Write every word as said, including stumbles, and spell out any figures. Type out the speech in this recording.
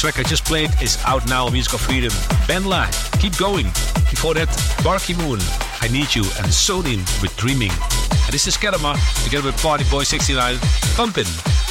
track I just played is out now on Musical Freedom. Benla, Keep Going. Before that, Barky Moon, I Need You, and Sonin with Dreaming. And this is Kedama together with Party Boy sixty-nine, Pumpin'.